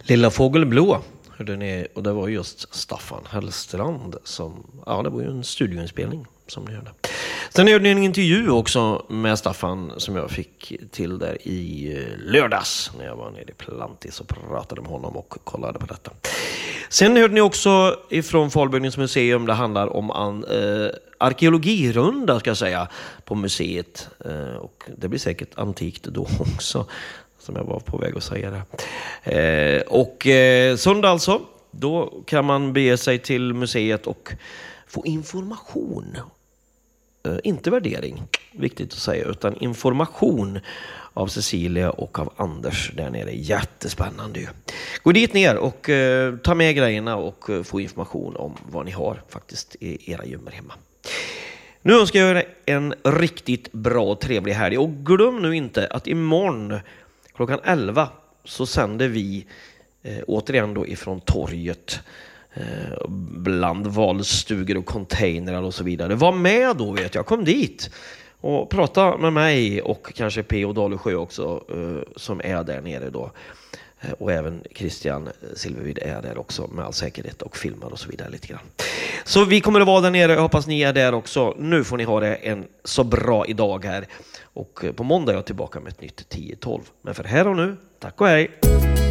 Lilla fågelblå hörde ni, och det var just Staffan Hellstrand som, ja, det var ju en studioinspelning som ni hörde. Sen hörde ni en intervju också med Staffan som jag fick till där i lördags när jag var nere i Plantis och pratade med honom och kollade på detta. Sen hörde ni också ifrån Falbygdens museum, det handlar om arkeologirunda ska jag säga på museet, och det blir säkert antikt då också, som jag var på väg att säga det. Och söndag alltså, då kan man bege sig till museet och få information. Inte värdering, viktigt att säga, utan information av Cecilia och av Anders där nere. Jättespännande ju. Gå dit ner och ta med grejerna och få information om vad ni har faktiskt i era gömmor hemma. Nu önskar jag er en riktigt bra och trevlig helg. Och glöm nu inte att imorgon klockan 11 så sänder vi återigen då ifrån torget, bland valstugor och containrar och så vidare. Var med då, vet jag. Kom dit och prata med mig och kanske P.O. Dalesjö också, som är där nere då. Och även Christian Silvervid är där också med all säkerhet och filmar och så vidare lite grann. Så vi kommer att vara där nere. Jag hoppas ni är där också. Nu får ni ha det en så bra idag här. Och på måndag är jag tillbaka med ett nytt 10-12. Men för här och nu, tack och hej!